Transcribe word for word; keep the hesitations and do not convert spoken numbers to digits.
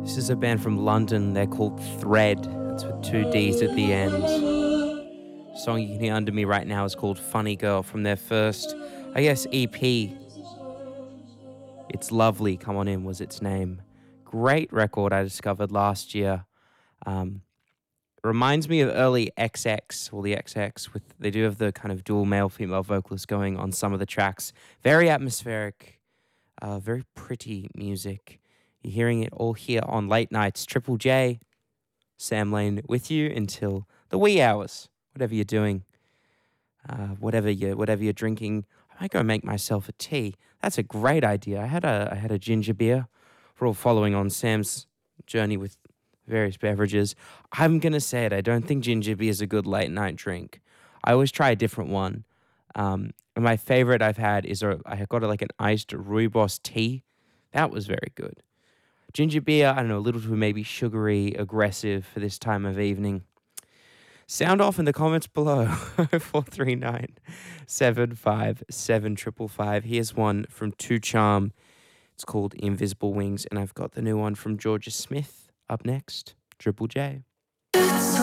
This is a band from London. They're called Thread. That's with two D's at the end. The song you can hear under me right now is called Funny Girl from their first, I guess, E P. It's Lovely, Come On In was its name. Great record I discovered last year. Um, reminds me of early X X, or the X X, with they do have the kind of dual male-female vocalists going on some of the tracks. Very atmospheric, uh, very pretty music. You're hearing it all here on Late Nights. Triple J, Sam Lane with you until the wee hours, whatever you're doing, uh, whatever you whatever you're drinking. I might go make myself a tea. That's a great idea. I had a I had a ginger beer. We're all following on Sam's journey with various beverages. I'm gonna say it. I don't think ginger beer is a good late night drink. I always try a different one. Um, and my favorite I've had is a, I got a, like an iced rooibos tea. That was very good. Ginger beer, I don't know, a little too maybe sugary, aggressive for this time of evening. Sound off in the comments below. four three nine, seven five seven, five five. Here's one from Two Charm. It's called Invisible Wings, and I've got the new one from Georgia Smith up next. Triple J.